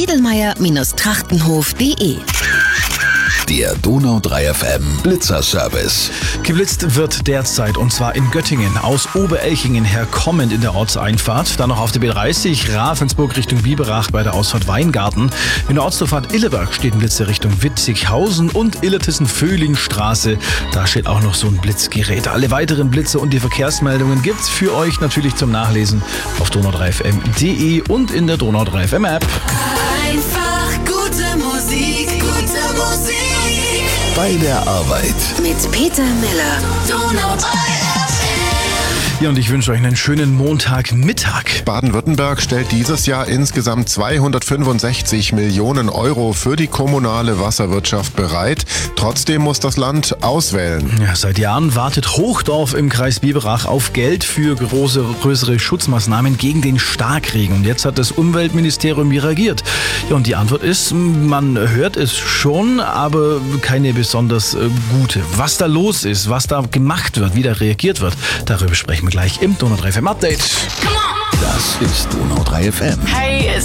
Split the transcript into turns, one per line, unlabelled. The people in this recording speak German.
Riedelmeier-Trachtenhof.de.
Der Donau 3 FM Blitzerservice.
Geblitzt wird derzeit, und zwar in Göttingen, aus Oberelchingen her kommend in der Ortseinfahrt. Dann noch auf der B30 Ravensburg Richtung Biberach bei der Ausfahrt Weingarten. In der Ortsdurchfahrt Illeberg steht ein Blitzer Richtung Witzighausen und Illertissen-Föhlingstraße. Da steht auch noch so ein Blitzgerät. Alle weiteren Blitze und die Verkehrsmeldungen gibt's für euch natürlich zum Nachlesen auf donau3fm.de und in der Donau 3 FM App.
Einfach gute Musik, gute Musik.
Bei der Arbeit.
Mit Peter Miller. Donau 3 FM.
Ja, und ich wünsche euch einen schönen Montagmittag.
Baden-Württemberg stellt dieses Jahr insgesamt 265 Millionen Euro für die kommunale Wasserwirtschaft bereit. Trotzdem muss das Land auswählen.
Ja, seit Jahren wartet Hochdorf im Kreis Biberach auf Geld für größere Schutzmaßnahmen gegen den Starkregen. Und jetzt hat das Umweltministerium reagiert. Ja, und die Antwort ist, man hört es schon, aber keine besonders gute. Was da los ist, was da gemacht wird, wie da reagiert wird, darüber sprechen wir gleich im Donau 3 FM Update.
Das ist Donau 3 FM.
Hey,